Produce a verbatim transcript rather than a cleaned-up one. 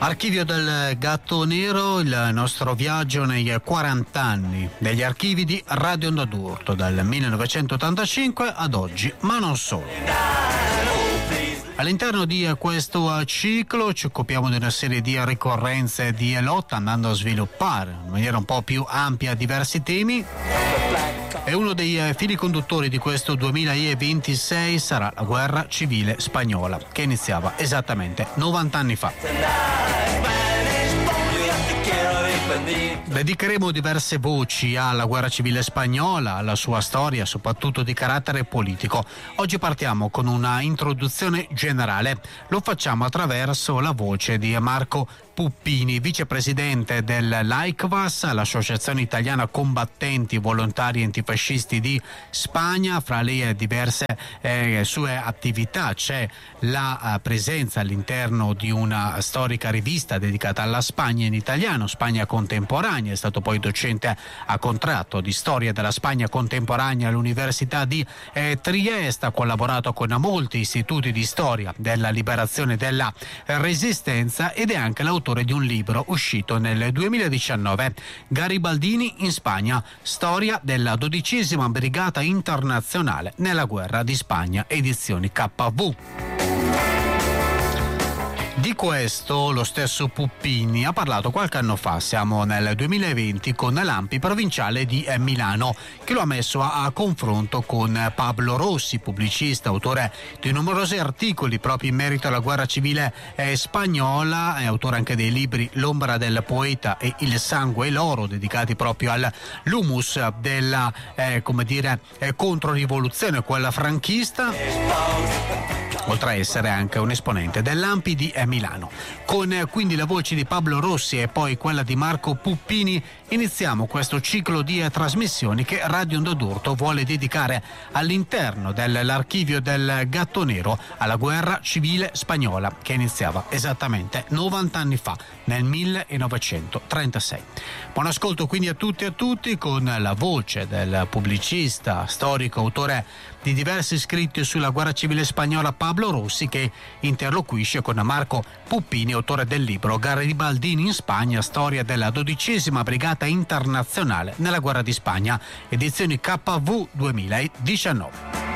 Archivio del Gatto Nero, il nostro viaggio nei quaranta anni degli archivi di Radio Onda d'Urto, dal millenovecentottantacinque ad oggi, ma non solo. All'interno di questo ciclo ci occupiamo di una serie di ricorrenze di lotta, andando a sviluppare in maniera un po' più ampia diversi temi. E uno dei fili conduttori di questo duemilaventisei sarà la guerra civile spagnola, che iniziava esattamente novanta anni fa. Dedicheremo diverse voci alla guerra civile spagnola, alla sua storia, soprattutto di carattere politico. Oggi partiamo con una introduzione generale. Lo facciamo attraverso la voce di Marco Puppini, vicepresidente dell'A I C V A S, l'Associazione Italiana Combattenti Volontari Antifascisti di Spagna. Fra le diverse eh, sue attività c'è la eh, presenza all'interno di una storica rivista dedicata alla Spagna in italiano, Spagna Contemporanea. È stato poi docente a contratto di storia della Spagna contemporanea all'Università di eh, Trieste. Ha collaborato con molti istituti di storia della liberazione e della resistenza ed è anche l'autore di un libro uscito nel duemiladiciannove, Garibaldini in Spagna, storia della dodicesima Brigata Internazionale nella guerra di Spagna, edizioni K V. Di questo lo stesso Puppini ha parlato qualche anno fa, siamo nel duemilaventi, con l'A M P I provinciale di Milano, che lo ha messo a, a confronto con Pablo Rossi, pubblicista, autore di numerosi articoli proprio in merito alla guerra civile eh, spagnola, è autore anche dei libri L'ombra del poeta e Il sangue e l'oro, dedicati proprio all'humus della eh, come dire eh, controrivoluzione, quella franchista, oltre a essere anche un esponente dell'A M P I di Milano. Con eh, quindi la voce di Pablo Rossi e poi quella di Marco Puppini iniziamo questo ciclo di eh, trasmissioni che Radio Onda d'Urto vuole dedicare all'interno dell'archivio del Gatto Nero alla guerra civile spagnola, che iniziava esattamente novanta anni fa, nel millenovecentotrentasei. Buon ascolto quindi a tutti e a tutti con la voce del pubblicista, storico, autore di diversi scritti sulla guerra civile spagnola Pablo Rossi, che interloquisce con Marco Puppini, autore del libro Garibaldini in Spagna, storia della dodicesima Brigata Internazionale nella guerra di Spagna, edizioni K V duemiladiciannove.